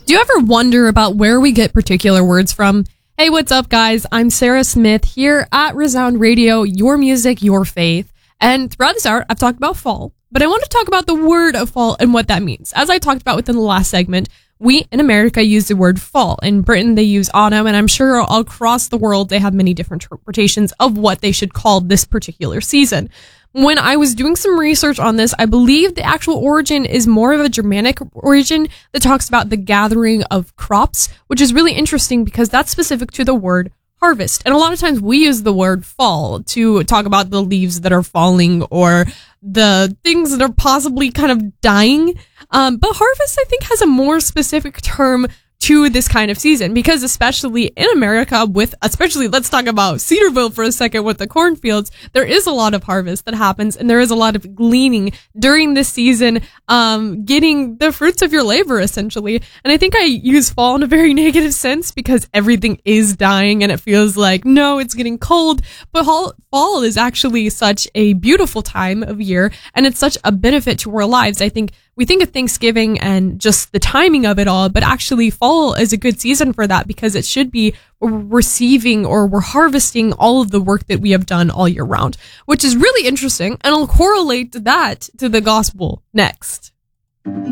Do you ever wonder about where we get particular words from? Hey, what's up, guys? I'm Sarah Smith here at Resound Radio, your music, your faith. And throughout this hour, I've talked about fall, but I want to talk about the word of fall and what that means. As I talked about within the last segment, we in America use the word fall. In Britain, they use autumn, and I'm sure all across the world, they have many different interpretations of what they should call this particular season. When I was doing some research on this, I believe the actual origin is more of a Germanic origin that talks about the gathering of crops, which is really interesting because that's specific to the word harvest. And a lot of times we use the word fall to talk about the leaves that are falling or the things that are possibly kind of dying. But harvest, I think, has a more specific term to this kind of season, because especially in America let's talk about Cedarville for a second with the cornfields, there is a lot of harvest that happens and there is a lot of gleaning during this season, getting the fruits of your labor essentially. And I think I use fall in a very negative sense because everything is dying and it feels like, no, it's getting cold, but fall is actually such a beautiful time of year and it's such a benefit to our lives. I think we think of Thanksgiving and just the timing of it all, but actually fall is a good season for that because it should be receiving or we're harvesting all of the work that we have done all year round, which is really interesting. And I'll correlate that to the gospel next.